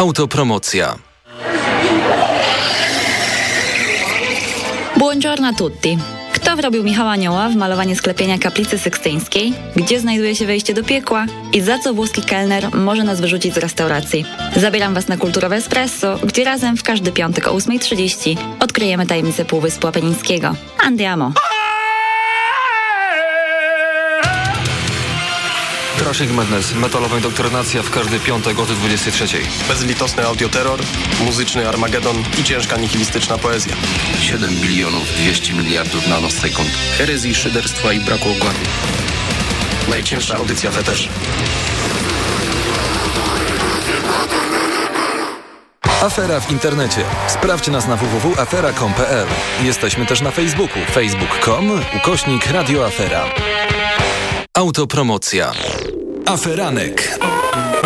Autopromocja. Buongiorno a tutti. Kto wrobił Michała Anioła w malowanie sklepienia kaplicy sykstyńskiej? Gdzie znajduje się wejście do piekła? I za co włoski kelner może nas wyrzucić z restauracji? Zabieram Was na Kulturowe Espresso, gdzie razem w każdy piątek o 8:30 odkryjemy tajemnicę Półwyspu Apenińskiego. Andiamo! Trashing Madness, metalowa indoktrynacja w każdy piątek o 23:00. Bezlitosny audioterror, muzyczny Armagedon i ciężka nihilistyczna poezja. 7 bilionów 200 miliardów nanosekund. Herezji, szyderstwa i braku okładu. Najcięższa audycja feteszy. Afera w internecie. Sprawdź nas na www.afera.com.pl. Jesteśmy też na Facebooku. facebook.com/Radio Afera. Autopromocja. Aferanek.